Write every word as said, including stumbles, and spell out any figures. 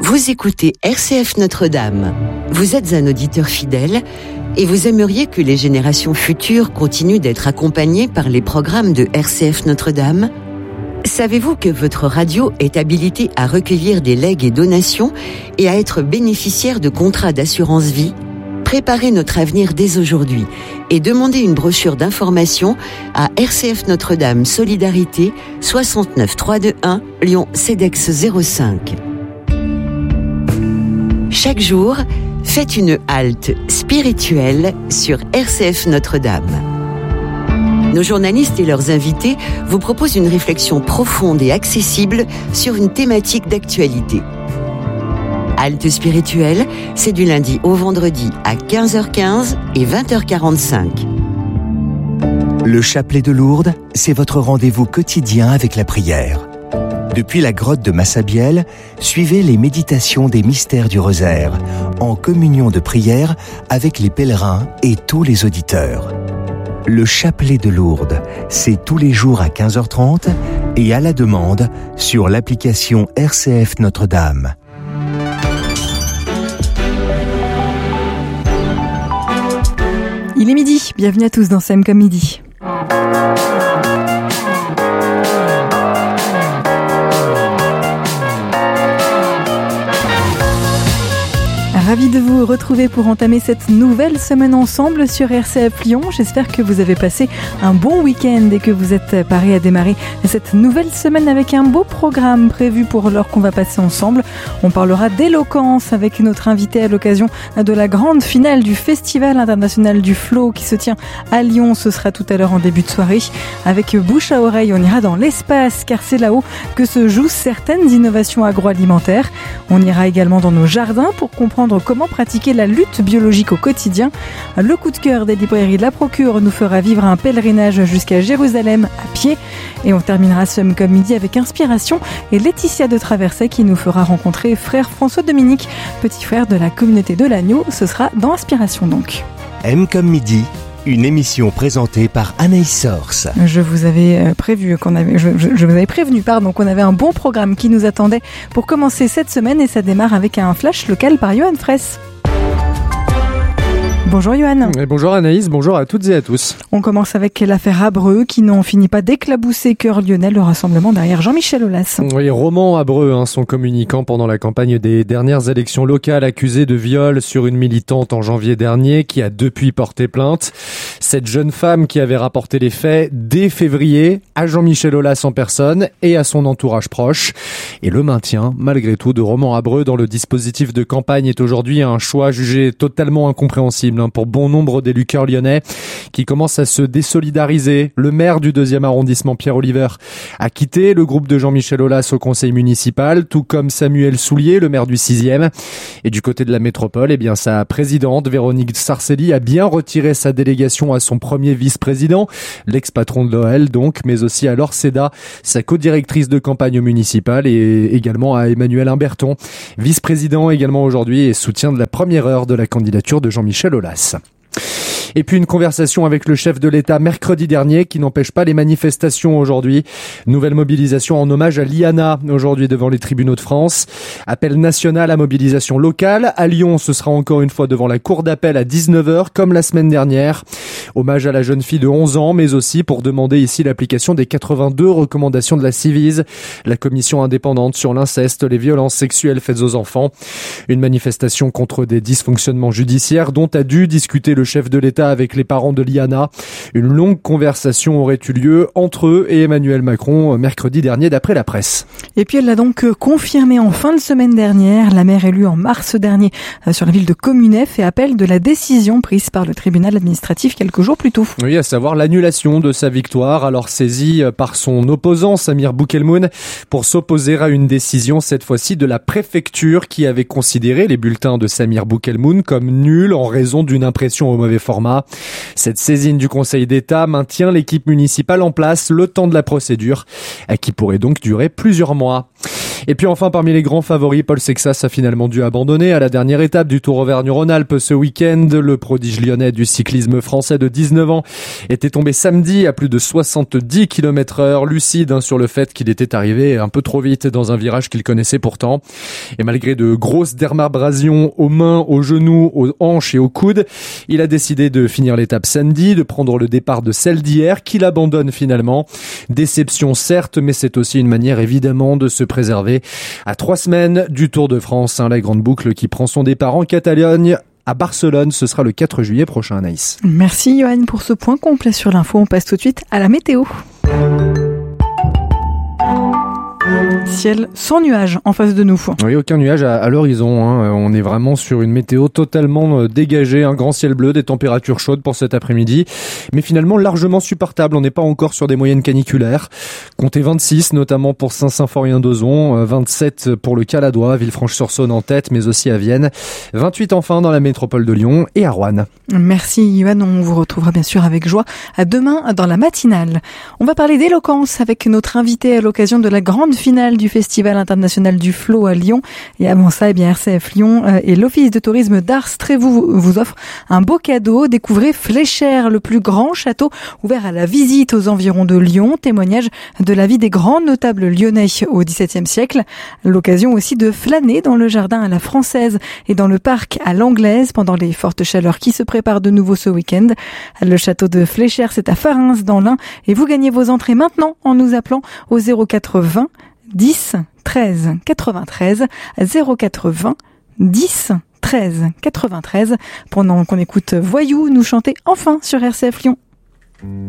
Vous écoutez R C F Notre-Dame. Vous êtes un auditeur fidèle et vous aimeriez que les générations futures continuent d'être accompagnées par les programmes de R C F Notre-Dame ? Savez-vous que votre radio est habilitée à recueillir des legs et donations et à être bénéficiaire de contrats d'assurance vie ? Préparez notre avenir dès aujourd'hui et demandez une brochure d'information à R C F Notre-Dame Solidarité soixante-neuf trois cent vingt-et-un Lyon CEDEX zéro cinq. Chaque jour, faites une halte spirituelle sur R C F Notre-Dame. Nos journalistes et leurs invités vous proposent une réflexion profonde et accessible sur une thématique d'actualité. Halte spirituelle, c'est du lundi au vendredi à quinze heures quinze et vingt heures quarante-cinq. Le chapelet de Lourdes, c'est votre rendez-vous quotidien avec la prière. Depuis la grotte de Massabielle, suivez les méditations des mystères du rosaire, en communion de prière avec les pèlerins et tous les auditeurs. Le chapelet de Lourdes, c'est tous les jours à quinze heures trente et à la demande sur l'application R C F Notre-Dame. Il est midi, bienvenue à tous dans Sem comme midi. Ravi de vous retrouver pour entamer cette nouvelle semaine ensemble sur R C F Lyon. J'espère que vous avez passé un bon week-end et que vous êtes parés à démarrer cette nouvelle semaine avec un beau programme prévu pour l'heure qu'on va passer ensemble. On parlera d'éloquence avec notre invité à l'occasion de la grande finale du Festival international du Flow qui se tient à Lyon. Ce sera tout à l'heure en début de soirée. Avec bouche à oreille, on ira dans l'espace car c'est là-haut que se jouent certaines innovations agroalimentaires. On ira également dans nos jardins pour comprendre comment pratiquer la lutte biologique au quotidien. Le coup de cœur des librairies de la Procure nous fera vivre un pèlerinage jusqu'à Jérusalem à pied. Et on terminera ce comme midi avec Inspiration et Laetitia de Traversay qui nous fera rencontrer frère François Dominique, petit frère de la communauté de l'Agneau. Ce sera dans Inspiration donc. M comme midi, une émission présentée par Anaïs Source. Je vous avais prévu qu'on avait, je, je, je vous avais prévenu, pardon, qu'on avait un bon programme qui nous attendait pour commencer cette semaine et ça démarre avec un flash local par Johan Fraisse. Bonjour Johan. Et bonjour Anaïs, bonjour à toutes et à tous. On commence avec l'affaire Abreu qui n'en finit pas d'éclabousser cœur lyonnais, le rassemblement derrière Jean-Michel Aulas. Oui, Roman Abreu, hein, son communicant pendant la campagne des dernières élections locales, accusé de viol sur une militante en janvier dernier qui a depuis porté plainte. Cette jeune femme qui avait rapporté les faits dès février à Jean-Michel Aulas en personne et à son entourage proche. Et le maintien, malgré tout, de Roman Abreu dans le dispositif de campagne est aujourd'hui un choix jugé totalement incompréhensible pour bon nombre d'élus cœurs lyonnais qui commencent à se désolidariser. Le maire du deuxième arrondissement, Pierre Oliver, a quitté le groupe de Jean-Michel Aulas au conseil municipal, tout comme Samuel Soulier, le maire du sixième. Et du côté de la métropole, eh bien, sa présidente, Véronique Sarcelli, a bien retiré sa délégation à son premier vice-président, l'ex-patron de l'O L donc, mais aussi à Laure Seda, sa co-directrice de campagne municipale, et également à Emmanuel Imberton, vice-président également aujourd'hui et soutien de la première heure de la candidature de Jean-Michel Aulas. Et puis une conversation avec le chef de l'État mercredi dernier qui n'empêche pas les manifestations aujourd'hui. Nouvelle mobilisation en hommage à l'I A N A aujourd'hui devant les tribunaux de France. Appel national à mobilisation locale. À Lyon, ce sera encore une fois devant la cour d'appel à dix-neuf heures comme la semaine dernière. Hommage à la jeune fille de onze ans, mais aussi pour demander ici l'application des quatre-vingt-deux recommandations de la Ciivise, la commission indépendante sur l'inceste, les violences sexuelles faites aux enfants. Une manifestation contre des dysfonctionnements judiciaires dont a dû discuter le chef de l'État avec les parents de l'I A N A. Une longue conversation aurait eu lieu entre eux et Emmanuel Macron mercredi dernier d'après la presse. Et puis elle l'a donc confirmé en fin de semaine dernière. La maire élue en mars dernier sur la ville de Communet fait appel de la décision prise par le tribunal administratif quelques jours plus tôt. Oui, à savoir l'annulation de sa victoire, alors saisie par son opposant Samir Boukelmoun pour s'opposer à une décision cette fois-ci de la préfecture qui avait considéré les bulletins de Samir Boukelmoun comme nuls en raison d'une impression au mauvais format. Cette saisine du Conseil d'État maintient l'équipe municipale en place le temps de la procédure, qui pourrait donc durer plusieurs mois. Et puis enfin, parmi les grands favoris, Paul Sexas a finalement dû abandonner à la dernière étape du Tour Auvergne-Rhône-Alpes ce week-end. Le prodige lyonnais du cyclisme français de dix-neuf ans était tombé samedi à plus de soixante-dix kilomètres heure, lucide hein, sur le fait qu'il était arrivé un peu trop vite dans un virage qu'il connaissait pourtant. Et malgré de grosses dermabrasions aux mains, aux genoux, aux hanches et aux coudes, il a décidé de finir l'étape samedi, de prendre le départ de celle d'hier, qu'il abandonne finalement. Déception certes, mais c'est aussi une manière évidemment de se préserver à trois semaines du Tour de France. Hein, la grande boucle qui prend son départ en Catalogne à Barcelone, ce sera le quatre juillet prochain, Anaïs. Merci Johan pour ce point complet sur l'info. On passe tout de suite à la météo. Ciel sans nuages en face de nous. Oui, aucun nuage à, à l'horizon. Hein. On est vraiment sur une météo totalement dégagée, un grand ciel bleu, des températures chaudes pour cet après-midi, mais finalement largement supportable. On n'est pas encore sur des moyennes caniculaires. Comptez vingt-six, notamment pour Saint-Symphorien-d'Ozon, vingt-sept pour le Caladois, Villefranche-sur-Saône en tête, mais aussi à Vienne, vingt-huit enfin dans la métropole de Lyon et à Roanne. Merci Yoann, on vous retrouvera bien sûr avec joie à demain dans la matinale. On va parler d'éloquence avec notre invité à l'occasion de la grande finale du Festival international du Flot à Lyon. Et avant ça, eh bien R C F Lyon et l'Office de tourisme d'Ars Trévoux vous offrent un beau cadeau. Découvrez Fléchères, le plus grand château ouvert à la visite aux environs de Lyon. Témoignage de la vie des grands notables lyonnais au dix-septième siècle. L'occasion aussi de flâner dans le jardin à la française et dans le parc à l'anglaise pendant les fortes chaleurs qui se préparent de nouveau ce week-end. Le château de Fléchères, c'est à Farins dans l'Ain et vous gagnez vos entrées maintenant en nous appelant au zéro quatre vingt dix treize quatre-vingt-treize, zéro quatre vingt dix treize quatre-vingt-treize pendant qu'on écoute Voyou nous chanter enfin sur R C F Lyon.